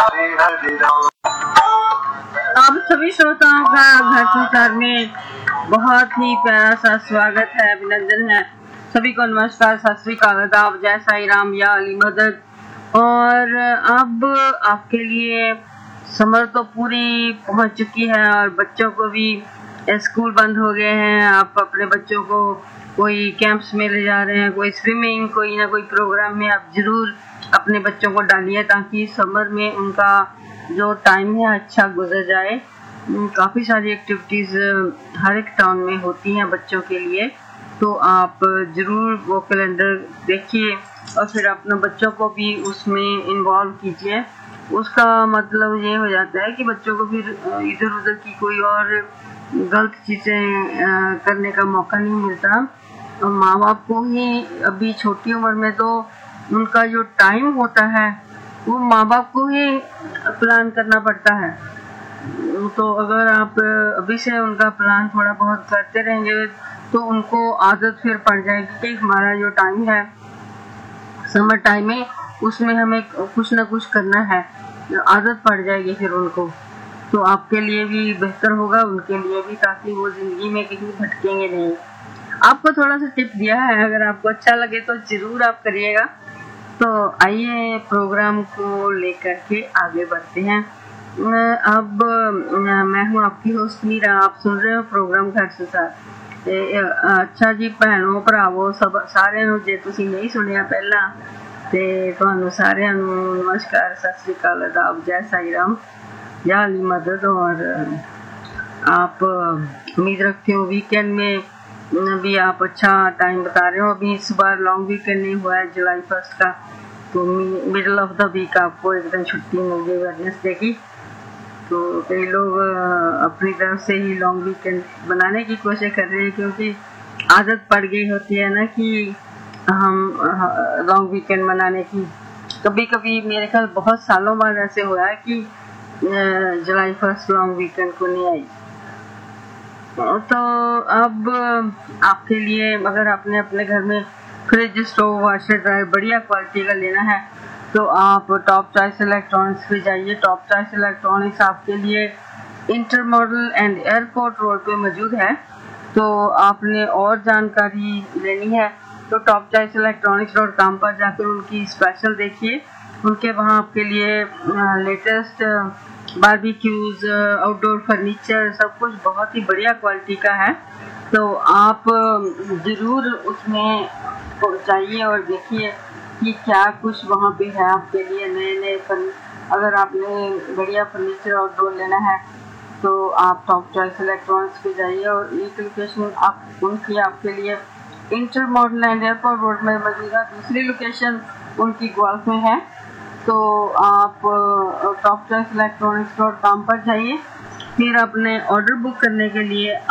आप सभी श्रोताओं का घर संसार में बहुत ही प्यारा सा स्वागत है, अभिनंदन है। सभी को नमस्कार, सत श्री अकाल, आदाब, जय साई राम, या अली मदद। और अब आपके लिए समर तो पूरी पहुंच चुकी है और बच्चों को भी स्कूल बंद हो गए हैं। आप अपने बच्चों को कोई कैंप्स में ले जा रहे हैं, कोई स्विमिंग, कोई ना कोई प्रोग्राम में आप जरूर अपने बच्चों को डालिए ताकि समर में उनका जो टाइम है अच्छा गुजर जाए। काफ़ी सारी एक्टिविटीज़ हर एक टाउन में होती हैं बच्चों के लिए, तो आप ज़रूर वो कैलेंडर देखिए और फिर अपने बच्चों को भी उसमें इन्वॉल्व कीजिए। उसका मतलब ये हो जाता है कि बच्चों को फिर इधर उधर की कोई और गलत चीज़ें करने का मौका नहीं मिलता। और माँ बाप को ही अभी छोटी उम्र में तो उनका जो टाइम होता है वो माँ बाप को ही प्लान करना पड़ता है। तो अगर आप अभी से उनका प्लान थोड़ा बहुत करते रहेंगे तो उनको आदत फिर पड़ जाएगी कि हमारा जो टाइम है समर टाइम में उसमें हमें कुछ ना कुछ करना है, आदत पड़ जाएगी फिर उनको। तो आपके लिए भी बेहतर होगा, उनके लिए भी, ताकि वो जिंदगी में कहीं भटकेंगे नहीं। आपको थोड़ा सा टिप दिया है, अगर आपको अच्छा लगे तो जरूर आप करिएगा। तो आइए प्रोग्राम को लेकर के आगे बढ़ते हैं। अब मैं हूँ आपकी होस्ट मीरा, आप सुन रहे हो प्रोग्राम घर संसार। अच्छा जी भैनों भरावो सब सारे जे तुसीं नहीं सुनिया पहला ते तुहानू सारिਆਂ ਨੂੰ नमस्कार, सत श्री अकाल, आदाब, जय साई राम, या अली मदद। और आप उम्मीद रखते हो वीकेंड में भी आप अच्छा टाइम बता रहे हो। अभी इस बार लॉन्ग वीकेंड नहीं हुआ है जुलाई 1 का, तो मिडल ऑफ द वीक आपको एक दिन छुट्टी मिल गई वेडनेसडे की। तो कई लोग अपनी तरफ से ही लॉन्ग वीकेंड बनाने की कोशिश कर रहे हैं, क्योंकि आदत पड़ गई होती है ना कि हम लॉन्ग वीकेंड मनाने की। कभी कभी मेरे ख्याल बहुत सालों बाद ऐसे हुआ है कि जुलाई 1 लॉन्ग वीकेंड को नहीं आई। तो अब आपके लिए, अगर आपने अपने घर में फ्रिज, स्टोव, वाशर, ड्रायर बढ़िया क्वालिटी का लेना है तो आप टॉप चॉइस इलेक्ट्रॉनिक्स पे जाइए। टॉप चॉइस इलेक्ट्रॉनिक्स आपके लिए inter model and airport road पे मौजूद है। तो आपने और जानकारी लेनी है तो टॉप चॉइस electronics.com पर जाकर उनकी स्पेशल देखिए। उनके वहाँ आपके लिए लेटेस्ट बारबेक्यूज, आउटडोर फर्नीचर, सब कुछ बहुत ही बढ़िया क्वालिटी का है। तो आप ज़रूर उसमें जाइए और देखिए कि क्या कुछ वहाँ पे है आपके लिए नए अगर आपने बढ़िया फर्नीचर आउटडोर लेना है तो आप टॉप चॉइस इलेक्ट्रॉनिक्स पे जाइए। और एक लोकेशन आप उनकी आपके लिए inter model and airport road में मौजूद है, दूसरी लोकेशन उनकी गोल्फ में है। तो आप टॉप चॉइस electronics.com पर जाइए, फिर अपने ऑर्डर बुक करने के लिए